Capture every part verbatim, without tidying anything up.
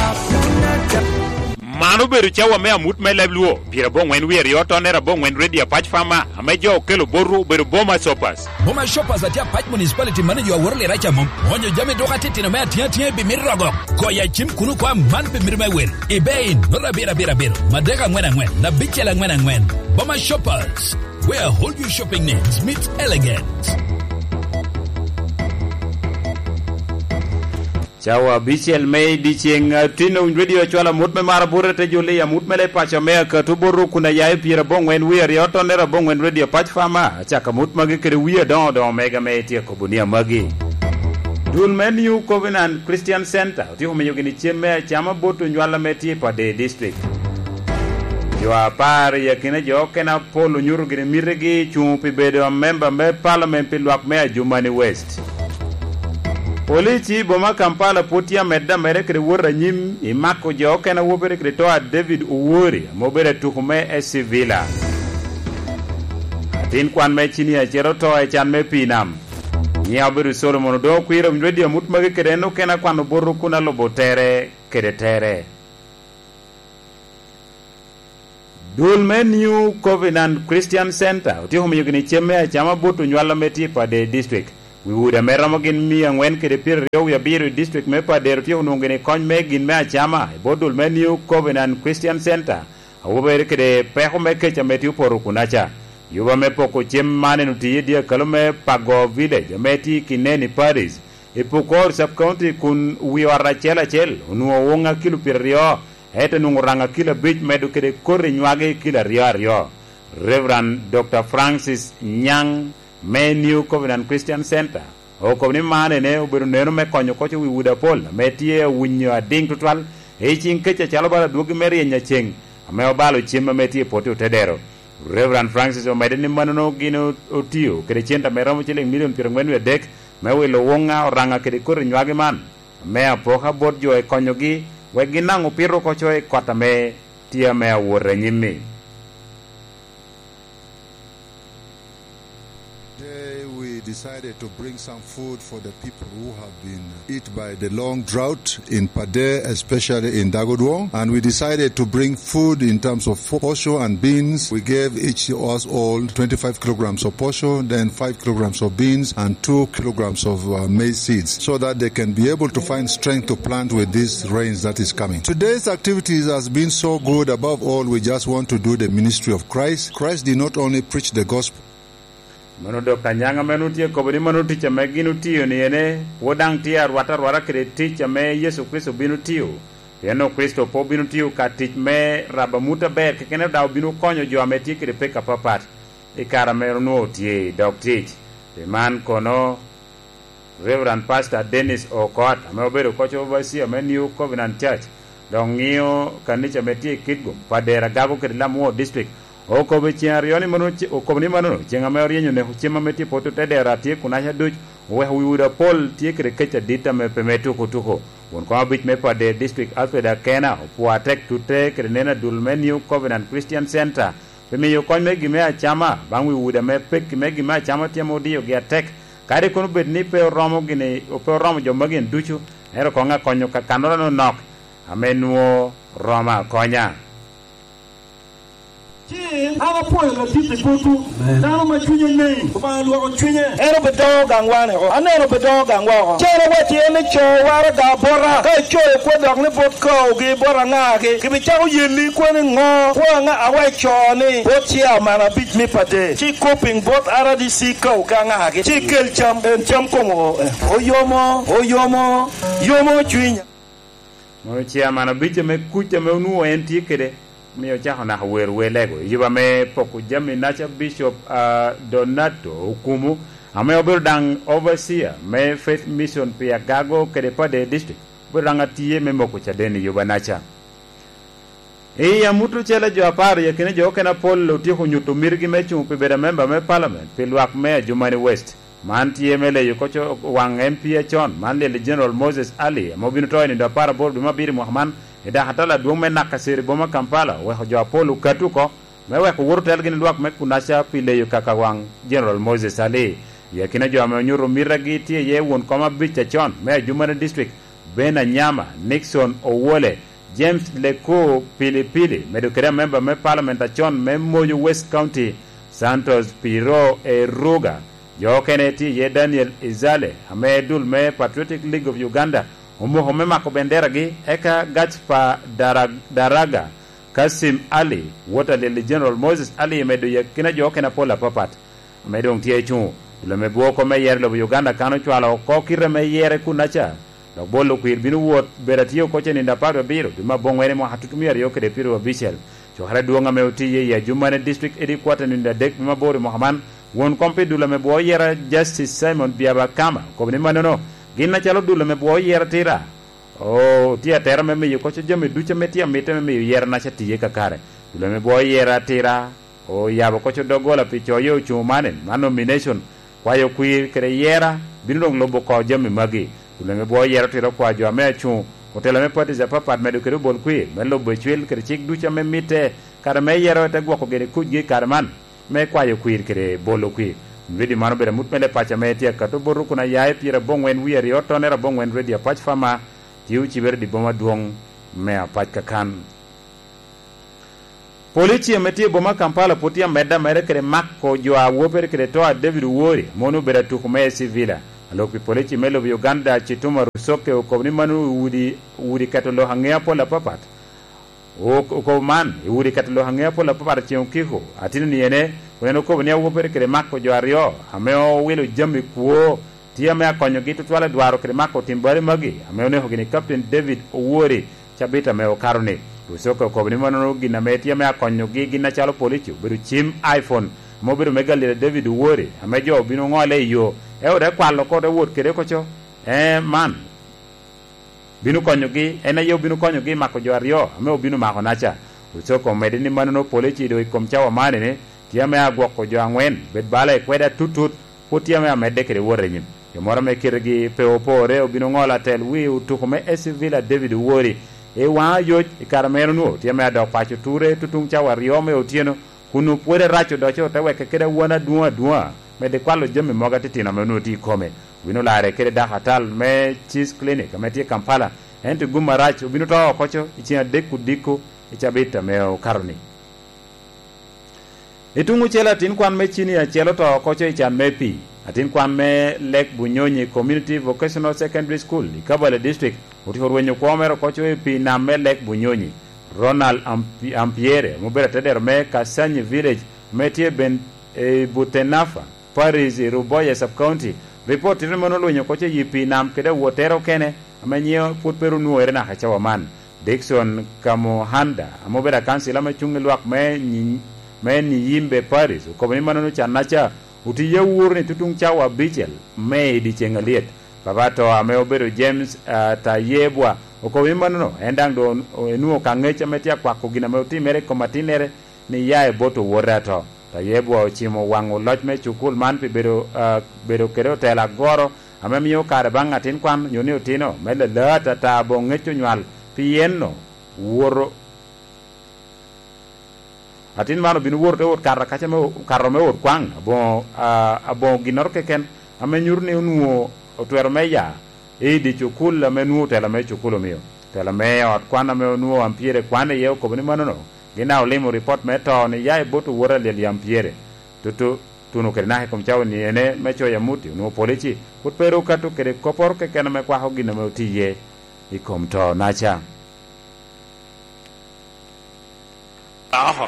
Mano beru chawa me amut me lebluo pira bon wen wier yoto nera bon wen ready patch farma amejo kelo boru beru boma shoppers boma shoppers atia patch municipality manager worle racha mom onyo jame doka titina me atia tie bi mirrogo ko ya chim kunu kwa man bi mirma wer ibein nora bira bira bira madega ngwena ngwen na bichela ngwena ngwen boma shoppers where all your shopping needs meet elegance. Chawa bichel me di cheng tino radio chola mutme mara burete jole ya mutme le pacha me ka to boru kuna ya pira bongwen wier yoto nera bongwen radio patch farma chaka mutma ge kere wier don don mega me tie ko bunia magi dul menu Covenant Christian Center ti ho menyo gini cheme chama boto nywala me tie pa de district yo apar ya kina jo kena polo nyuru gini miregi chumpi bedo member me parliament pilwak me Jumani West. Polici boma Kampala potia medda mere kre wora nyim imako jo kena wobere kre toa David Uwori mobere tukume esi villa. Tin kwan me chini ya chero toa e chan me pinam. Nya beru Solomon do kwira mredi ya mutmage kre no kena kwano boru kuna lobo tere kre tere. Dulme New Covenant Christian Center uti humiyo gini cheme ya chama botu nywala meti pa de district. We would a meramogin me and when could appear ya biru district mepa de rutio nungene kon me gin me chama bodul menu Covenant Christian Center awobere kede peho me kecha metiu poru kunacha yuba me poko chem mane nuti dia kalome pago village meti kineni Paris ipukor sub county kun wiwara chela chel unuo wonga kilu pirio ete nunguranga kila bridge medu kede kore nywage kila rio rio Reverend Doctor Francis Nyang me New Covenant Christian Center o ko ni mane ne oberu neno me konyo ko wi wuda pol me tie wunyo ading tutwal e chin kecha chalo bala duogi meri nya cheng me obalo chimma me tie poto tedero Reverend Francis o medeni manono gino otio kede chenta me romo chile million pir ngwen we dek me we lo wonga oranga kede kor nywage man me apoka bot jo e konyo gi we ginango piro ko cho e kota me tie me awore nyimi. Decided to bring some food for the people who have been hit by the long drought in Pade, especially in Dagodwong. And we decided to bring food in terms of posho and beans. We gave each of us all twenty-five kilograms of posho, then five kilograms of beans, and two kilograms of uh, maize seeds, so that they can be able to find strength to plant with these rains that is coming. Today's activities has been so good. Above all, we just want to do the ministry of Christ. Christ did not only preach the gospel. Mano Doctor Nyanga menutie kobri manu ticha me ginu tiyo ni ene wodang tia rwata rwara kire ticha me Yesu Kristo binu tiyo yeno Kristo po binu tiyo ka tich me rabamuta ber kekene daw binu konyo jo ameti kire peka papat ikara meru nuo tiye dok tich the man kono Reverend Pastor Dennis Okot ame oberu kocho obasi ame New Covenant Church dongio kanicha meti kitgum padera gago kire lamuo district oko be chiarioni manu oko ni manu chenga me orienyo ne chema meti poto tedera tie kunasha duch we huuda pol tie kre kecha dita me pemetu kutuko won ko bit me pa de district alfeda kena puatek tute kre nena Dulmeniu Covenant Christian Center pe me yo kon me gime chama bangwi uda me pek me gime chama tie modio ge tek kare kono bet ni pe romo gine o pe romo jo magen duchu ero ko nga konyo ka kanora no nok amenuo Roma konya. Our point of the photo, now my twin name, about twin, Aero dog and one, I never dog and walk. Tell what you any show, Waraga Bora, I show a quad on the boat cow, give Boranagi, give it out you liquid more, one a white chorney, what here man, a beat me per day. She coping both R D C cow, Gangagi, she killed Chum and Chumco, oh Yomo, oh Yomo, Yomo twin. Mochia man a bit me kucha me nu and ticket. Mio chahona wer welego yiba me poku jami nacha Bishop uh, Donato hukumu ame oberdang overseer me Faith Mission pia gago kedepa de district beranga tie me moku chadeni yiba nacha e ya mutu chela jo aparo ya kene jo kena pol loti ko nyuto mirgi me chung pe beda member me parliament pilwak me Jumani West man tie mele yukocho wang M P chon man le General Moses Ali mobinu to ni do para board mabiri Muhammad ida hatala dume nakasiri boma Kampala we jo apolo katuko me we ko wurtel gin luak me kunasha pile yo kakawang General Moses Ali ya kina jo amenyuro miragi tie ye won koma bicha chon me Jumani district Bena Nyama, Nixon Owole, James Leko Pilipili, Medukere member me parliament achon me Moyo West County, Santos Piro Eruga, Yokeneti ye Daniel Izale, Amedul me Patriotic League of Uganda, Umuhome Makobenderagi, Eka Gachpa Darag, Daraga, Kasim Ali, Water Lily General Moses Ali, Medu Yakina Jokena Pola Papat, Medung Tiechun, Lemebuoko Meyer of Uganda, Kanochuala, Kokira Meyer Kunacha, the Bolo Quir Binu Wot, Beratio Cochen in the Paro Biro, the Mabongwene Hatutumia Yoke de Piro Official, Johara Duanga Meoti, Yajumane District Ediquatan in the Deck Mabori Mohaman, one company Dulameboyera, Justice Simon Biabakama, Covenimano, Gina Chalo Dulameboyera Tira. Oh, tia terra me you coach jam ducha metia metem me yer na chati yeka kare. Duleme boy yera tira. Oh, yabo coach dogola picho yo chumanen. Man nomination. Kwa yo kui kere yera. Binong lobo ko jam magi. Duleme boy yera tira kwa jo ame chu. Hotela me pati za papa me do kere bol kui. Me lobo chwil kere chik ducha me mite. Kare me yera te gwa ko gere kuji karman. Me kwa yo kui kere bolo kui. Vidi mano bere mutmele pacha me tia kato boru kuna yae pira bongwen wi eri otonera bongwen ready apach fama. Tiu chiber di boma duong me apach kakan. Polici metie boma Kampala potia meda mere kere makko joa woper kere toa David Wori monu bera tukume civila. Alopi polici melo Uganda chituma rusoke ukobni manu wudi wudi katolo hangea pola papat. Uko man wudi katolo hangea pola papat chiunkiho. Atinu niene kuneno kobni woper kere makko joa rio. Ameo wilu jambi kuo. Tia mea konyo gitu tuwala duaro kere mako timbari magi. Ameone hogini Captain David Owori chabita meo karone. Rusoko kobni manono gina me tia mea konyo gina chalo polici. Biru chim iPhone. Mo biru mega lile David Owori. Amejo binu ngole yo. Eo de kwa loko de wot kere kocho. Eh man. Binu konyo gi. Ena yo binu konyo gi mako jo ario. Ameo binu mako nacha. Rusoko medini manono polici do ikomchawa manene. Tia mea gwako jo angwen. Bedbala ikweda tutut. Putia mea mede kere wore nyim. Yomora me kirgi peopore obinongola tel wi utukume esivila David Wori e wa yo ikarmero no tia me do pacho ture tutung chawa riome otieno kunu puere racho docho tawe kere wana duwa duwa me de kwalo jeme moga titina me no ti kome wino lare kere da hatal me cheese clinic me ti Kampala ente guma racho bino to kocho ichia deku diko ichabita me karni itungu chela tin kwan me chini ya chelo to kocho ichan me pi atin kwan me Lake Bunyonyi Community Vocational Secondary School Ikabale District uti horwenyo kwamero kocho e pi na me Lake Bunyonyi Ronald Ampi, Ampiere mubera teder me Kasanyi Village metie ben e, Butenafa Paris Ruboya Sub County report rimano lonyo kocho yipi nam kede wotero kene amenyo put peru nuere na hachawa man Dixon Kamohanda mubera kansila me chungilwak me nyi, me ni yimbe Paris ukomeni manono chanacha uti yewur ni tutung chawa bichel me di chengaliet babato ameoberu James uh, Tayebwa oko wimano endang do enuo kangecha metia kwa kugina meuti mere komatinere ni yae boto worato Tayebwa ochimo wangu lodge me chukul man pi beru uh, beru kero tela goro amemio kare banga tin kwan nyoni utino mele lata tabo ngecho nywal pi yenno woro atin mano binu wor te wor karra kacha me karro me wor kwang bon uh, bon ginor ke ken ame nyurni nuo otwero me ya e di chukul me nuo tela me chukulo mio tela me ot kwana me nuo ampiere kwane ye ko ni mano no gina olimo report me to ni ya botu wora le ampiere tutu tunu ke na kom chaw ni ene me cho ya muti nuo polici kut pero katu ke kopor ke ken me kwa hogina me tiye ikom to nacha aha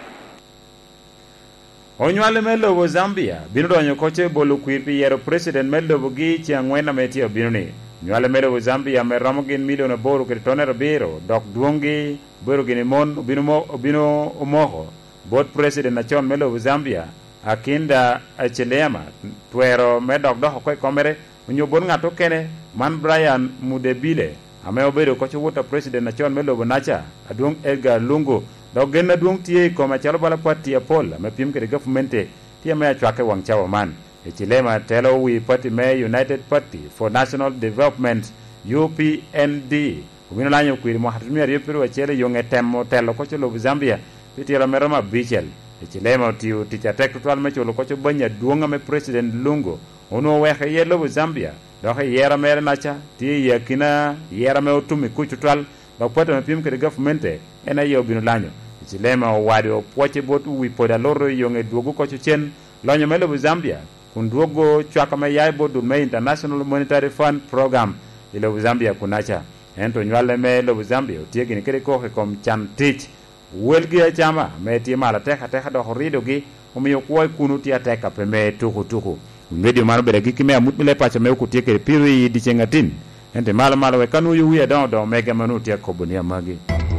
Onywale melobo Zambia bino donyo koche bolu kwirpi yero president melobo gi chiangwena metio bino ni nywale melobo Zambia me romo gin milion boru ke tonero biro dok duongi boru gin mon bino mo bino omoho bot president na chon melobo Zambia akinda achelema twero medok doho kwe komere unyo bon ngato kene man Brian Mudebile ame obedo koche wuta president na chon melobo nacha aduong Edgar Lungu dog gena duong tie ko ma chalo bala party apol me pim ke government tie me achwake wang chawa man e chilema telo wi party me United Party for National Development U P N D ubino lanyo kwiri mo hatumia ripiru achele yonge temo telo koche lo Zambia pitira meroma bichel e chilema tiu ticha tek twal me cholo koche banya duonga me president Lungu ono wehe yelo Zambia dohe yera mere nacha ti yakina yera me otumi kuchutwal ba poto me pim ke government ena yo binu lanyo chilema wadi o poche bot wi poda loro yonge duogo ko chen lonyo melo Zambia kun duogo chwaka me yai bodu me International Monetary Fund program ile Zambia kunacha ento nywale me lo Zambia otiegi ni kere ko kom chan tich welgi a chama me ti mala teka teka do horido gi omiyo kwoi kunu ti ateka pe me tuku tuku medio mano bere gi kime amutmile pacha me ku tieke piri di chengatin ente mala mala we kanu yu ya don do mega manu ti akobunia magi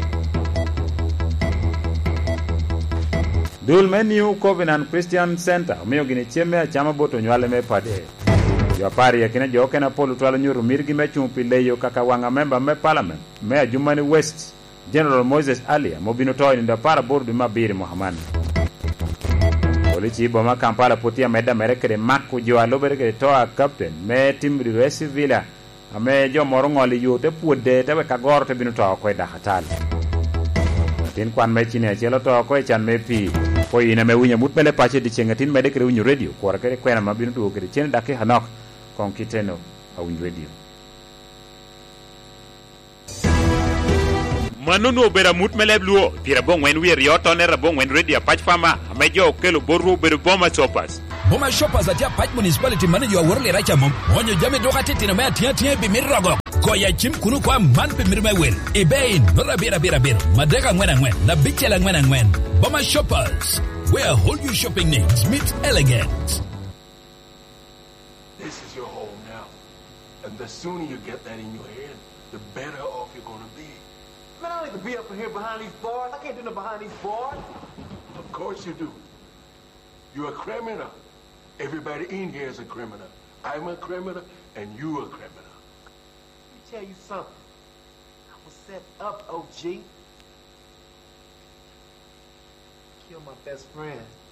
Dul Menu Covenant Christian Center omiyo gini cheme a chama boto nywale me pade yo pari ya kina jo kena polu twala nyuru mirgi me chumpi leyo kaka wanga member me parliament me Ajumani West General Moses Alia mobino toy nda para bordu mabiri Muhammad Polici boma Kampala putia meda merekere maku jo alobere ke toa captain me timri resi villa ame jo morongoli yote pude tabe kagorte bino to ko da hatal tin kwan me chine chelo to ko chan me pi ko ina me winya mutmele pache di chengatin me de kre winyo radio ko kare kwena mabino to kre chen dake hanok kon kiteno a winyo radio Manunu bera mutmele bluo pira bon wen wir yoto ne rabon wen radio patch fama amejo kelo boru bero boma chopas Boma shoppers atia Patch Municipality manager wa worle racha mom onyo jame doka tete na mea tia tia bi mirago ko ya chim kunu kwa man bi mirma wel ibein nora bira bira bira madega ngwena ngwen na bichela ngwena ngwen Boma shoppers where all your shopping needs meet elegance. This is your home now, and the sooner you get that in your head, the better off you're gonna be. Man, I don't like to be up in here behind these bars. I can't do nothing behind these bars. Of course you do. You're a criminal. Everybody in here is a criminal. I'm a criminal, and you a criminal. Let me tell you something. I was set up, O G. Killed my best friend.